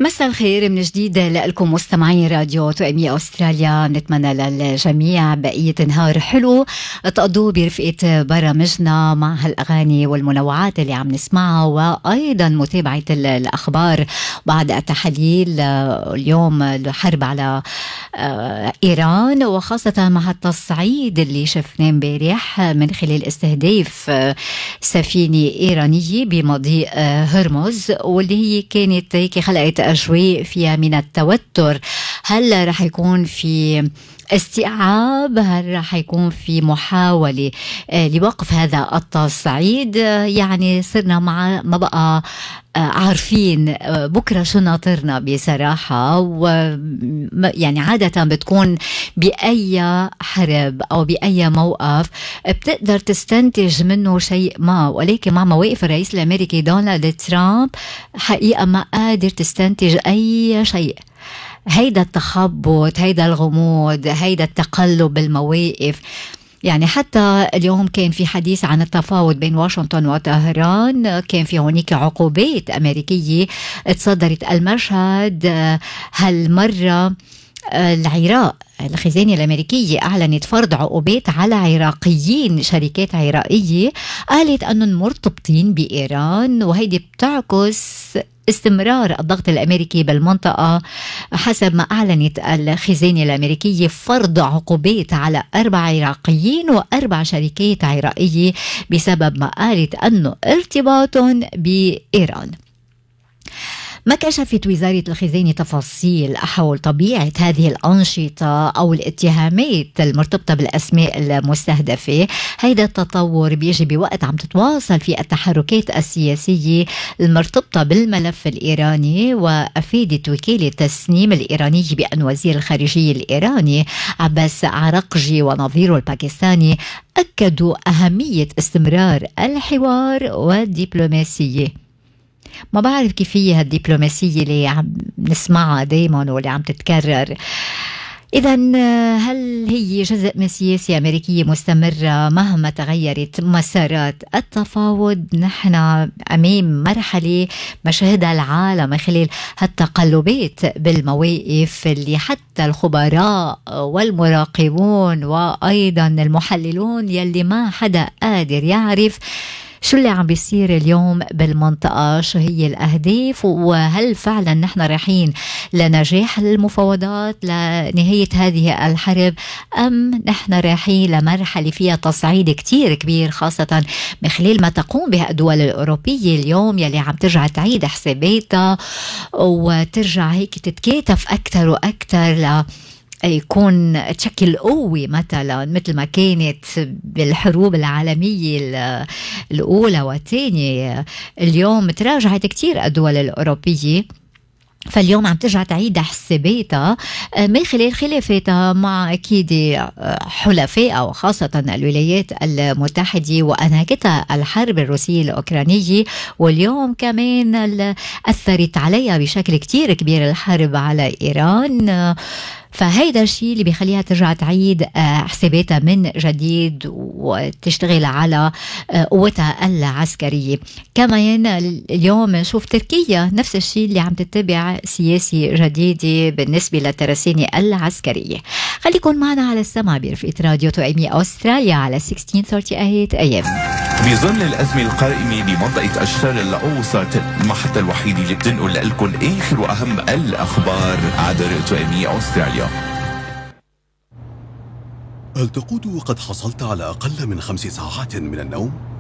مساء الخير من جديد لكم مستمعين راديو توأمية أستراليا. نتمنى للجميع بقية نهار حلو تقضوه برفقة برامجنا مع هالأغاني والمنوعات اللي عم نسمعها، وأيضا متابعة الأخبار بعد التحليل. اليوم الحرب على إيران، وخاصة مع التصعيد اللي شفناه امبارح من خلال استهداف سفينة إيرانية بمضيق هرمز، واللي هي كانت هيك خلقت أجواء فيها من التوتر. هل رح يكون في استيعاب؟ هل رح يكون في محاولة لوقف هذا التصعيد؟ يعني صرنا ما بقى عارفين بكرة شو ناطرنا بصراحة. يعني عادة بتكون بأي حرب أو بأي موقف بتقدر تستنتج منه شيء ما، ولكن مع مواقف الرئيس الأمريكي دونالد ترامب حقيقة ما قادر تستنتج أي شيء. هيدا التخبط، هيدا الغموض، هيدا التقلب بالمواقف. يعني حتى اليوم كان في حديث عن التفاوض بين واشنطن وطهران، كان في هونيك عقوبات أمريكية تصدرت المشهد. هالمرة العراق، الخزانة الأمريكية أعلنت فرض عقوبات على عراقيين، شركات عراقية قالت أنهم مرتبطين بإيران، وهيدي بتعكس استمرار الضغط الأمريكي بالمنطقة. حسب ما أعلنت الخزانة الأمريكية فرض عقوبات على 4 عراقيين و4 شركات عراقية بسبب ما قالت أنه ارتباطهم بإيران. ما كشفت وزارة الخزانة تفاصيل حول طبيعة هذه الأنشطة أو الاتهامات المرتبطة بالأسماء المستهدفة. هيدا التطور بيجي بوقت عم تتواصل في التحركات السياسية المرتبطة بالملف الإيراني. وأفادت وكالة تسنيم الإيرانية بأن وزير الخارجية الإيراني عباس عراقجي ونظيره الباكستاني أكدوا أهمية استمرار الحوار والدبلوماسية. ما بعرف كيف هي هالدبلوماسية اللي عم نسمعها دايما واللي عم تتكرر. إذن هل هي جزء من سياسة أمريكية مستمرة مهما تغيرت مسارات التفاوض؟ نحن أمام مرحلة مشاهدها العالم من خلال هالتقلبات بالمواقف اللي حتى الخبراء والمراقبون وأيضا المحللون يلي ما حدا قادر يعرف شو اللي عم بيصير اليوم بالمنطقة، شو هي الأهداف، وهل فعلا نحن رايحين لنجاح المفاوضات لنهاية هذه الحرب، أم نحن رايحين لمرحلة فيها تصعيد كتير كبير، خاصة من خلال ما تقوم به الدول الأوروبية اليوم يلي عم ترجع تعيد حساباتها وترجع هيك تتكاتف أكتر وأكتر يكون تشكل قوة مثلا مثل ما كانت بالحروب العالمية الأولى والثانية. اليوم تراجعت كتير الدول الأوروبية، فاليوم عم ترجع تعيد حساباتها من خلال خلافاتها مع أكيد حلفائها وخاصة الولايات المتحدة وأنهكتها الحرب الروسية الأوكرانية. واليوم كمان أثرت عليها بشكل كتير كبير الحرب على إيران، فهيدا الشيء اللي بيخليها ترجع تعيد حساباتها من جديد وتشتغل على قوتها العسكرية. كمان اليوم نشوف تركيا نفس الشيء اللي عم تتبع سياسة جديدة بالنسبة للترسانة العسكرية. خليكن معنا على السمع برفقة راديو توأمية أستراليا على 1638 AM. بظل الأزمة القائمة بمنطقة الشرق الأوسط، المحطة الوحيدة اللي بتنقل لكم آخر وأهم الأخبار عبر توأمية أستراليا. هل تقود وقد حصلت على أقل من 5 ساعات من النوم؟